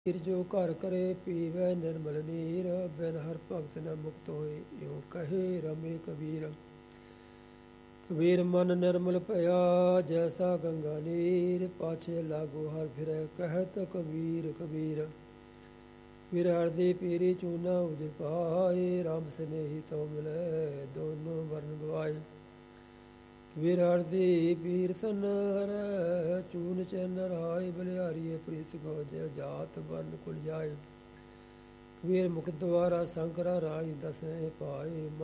ਨੀਰ ਜੋ ਘਰ ਕਰੇ ਪੀਵੈ ਨਿਰਮਲ ਨੀਰ, ਬਿਨ ਹਰ ਭਗਤ ਨ ਮੁਕਤ ਹੋਏ, ਇਉ ਕਹੇ ਰਮੇ ਕਬੀਰ। ਕਬੀਰ ਮਨ ਨਿਰਮਲ ਭਇਆ, ਜੈਸਾ ਗੰਗਾ ਨੀਰ, ਪਾਛੇ ਲਾਗੋ ਹਰ ਫਿਰੈ, ਕਹਿਤ ਕਬੀਰ ਕਬੀਰ। ਵੀਰ ਹਰਦੀ ਪੀਰੀ ਚੂਨਾ ਉਜਰ ਪਾਏ, ਰਾਮ ਸਨੇਹੀ ਤਉ ਮਿਲੈ, ਦੋਨੋਂ ਵਰਨ ਗਵਾਏ। ਵੀਰ ਹਰਦੀ ਪੀਰ ਤਨ ਹਰੈ, ਚੂਨ ਚੈਨ ਰਾਏ, ਬਲਿਹਾਰੀਏ ਪ੍ਰੀਤ ਗੋਜੈ, ਜਾਤ ਵਰਨ ਕੁਲ ਜਾਏ। ਵੀਰ ਮੁਖ ਦੁਆਰਾ ਸੰਕਰਾ ਰਾਜ ਦਸੈ ਪਾਏ।